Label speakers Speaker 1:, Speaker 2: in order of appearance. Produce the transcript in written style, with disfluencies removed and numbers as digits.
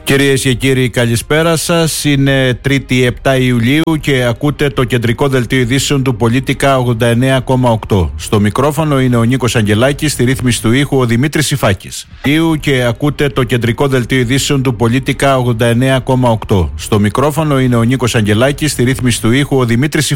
Speaker 1: Κυρίες και κύριοι, καλησπέρα σας. Είναι 3η 7 Ιουλίου και ακούτε το κεντρικό δελτίο ειδήσεων του Πολίτικα 89,8. Στο μικρόφωνο είναι ο Νίκος Αγγελάκης, στη ρύθμιση του ήχου ο Δημήτρης Σιφάκης. Και ακούτε το κεντρικό δελτίο ειδήσεων του Πολίτικα 89,8. Στο μικρόφωνο είναι ο Νίκος Αγγελάκης, στη ρύθμιση του ήχου ο Δημήτρης Σιφάκης.